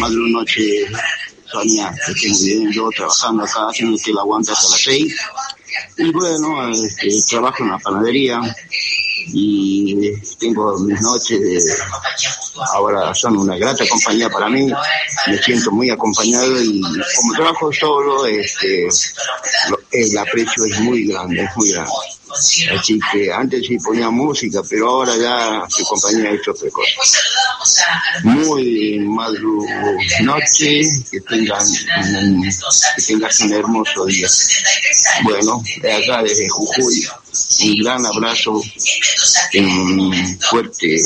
madrugada noche, Sonia, que estoy muy bien, yo trabajando acá, haciendo que la aguanta hasta las 6. Y bueno, trabajo en la panadería y tengo mis noches ahora son una grata compañía para mí, me siento muy acompañado y como trabajo solo, el aprecio es muy grande, Así que antes sí ponía música, pero ahora ya su compañía ha hecho otra cosa. Muy noche, que tengas un hermoso día. Bueno, de acá desde Jujuy, un gran abrazo, un fuerte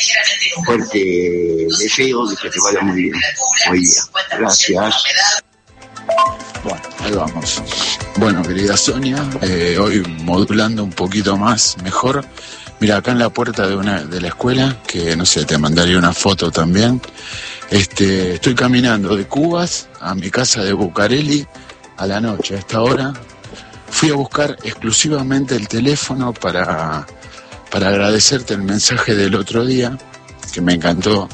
deseo de que te vaya muy bien hoy día. Gracias. Bueno, ahí vamos. Bueno, querida Sonia, hoy modulando un poquito más, mejor. Mira, acá en la puerta de la escuela, que no sé, te mandaría una foto también. Estoy caminando de Cubas a mi casa de Bucareli a la noche. A esta hora fui a buscar exclusivamente el teléfono para agradecerte el mensaje del otro día, que me encantó.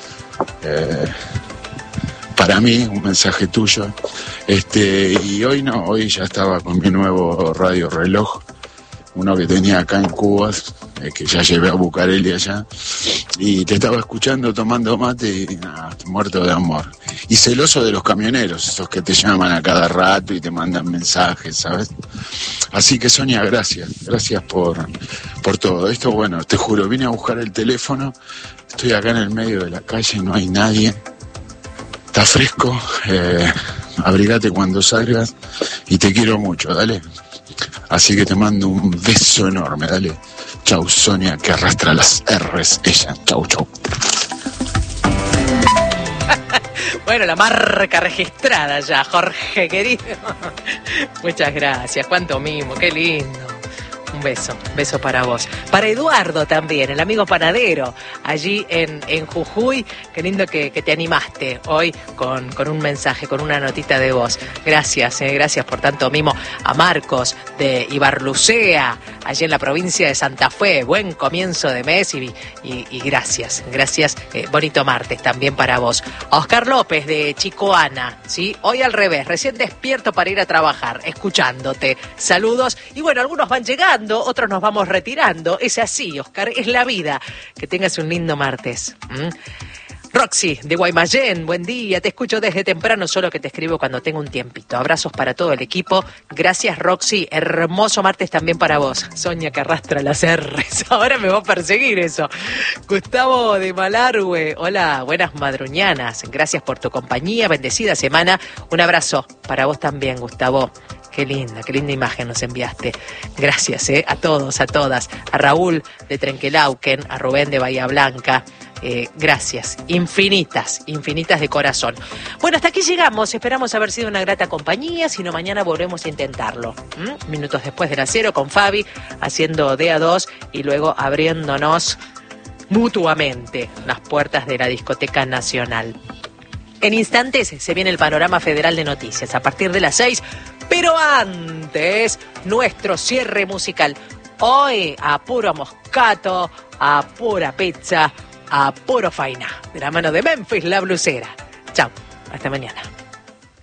Para mí, un mensaje tuyo. Y hoy no, hoy ya estaba con mi nuevo radio reloj, uno que tenía acá en Cuba, que ya llevé a Bucareli allá, y te estaba escuchando tomando mate y muerto de amor. Y celoso de los camioneros, esos que te llaman a cada rato y te mandan mensajes, ¿sabes? Así que Sonia, gracias por todo. Esto, bueno, te juro, vine a buscar el teléfono, estoy acá en el medio de la calle, no hay nadie. Está fresco, abrigate cuando salgas y te quiero mucho, dale. Así que te mando un beso enorme, dale. Chau, Sonia, que arrastra las R's ella. Chau. Bueno, la marca registrada ya, Jorge, querido. Muchas gracias, cuánto mimo, qué lindo. Un beso para vos. Para Eduardo también, el amigo panadero, allí en Jujuy. Qué lindo que te animaste hoy con un mensaje, con una notita de voz. Gracias por tanto mimo. A Marcos de Ibarlucea, allí en la provincia de Santa Fe. Buen comienzo de mes y gracias. Bonito martes también para vos. A Oscar López de Chicoana, ¿sí? Hoy al revés, recién despierto para ir a trabajar, escuchándote. Saludos. Y bueno, algunos van llegando, otros nos vamos retirando. Es así, Oscar, es la vida. Que tengas un lindo martes. Roxy de Guaymallén, buen día, te escucho desde temprano, solo que te escribo cuando tengo un tiempito. Abrazos para todo el equipo. Gracias, Roxy. Hermoso martes también para vos. Sonia, que arrastra las R's. Ahora me va a perseguir eso. Gustavo de Malargüe. Hola, buenas madruñanas. Gracias por tu compañía. Bendecida semana. Un abrazo para vos también, Gustavo. Qué linda imagen nos enviaste. Gracias, a todos, a todas. A Raúl de Trenquelauquen, a Rubén de Bahía Blanca. Gracias, infinitas de corazón. Bueno, hasta aquí llegamos, esperamos haber sido una grata compañía, si no mañana volvemos a intentarlo. Minutos después de las 0 con Fabi, haciendo de a 2 y luego abriéndonos mutuamente las puertas de la Discoteca Nacional. En instantes se viene el panorama federal de noticias a partir de las 6, pero antes, nuestro cierre musical. Hoy a puro moscato, a pura pizza, a puro faina, de la mano de Memphis la Blusera. Chao, hasta mañana.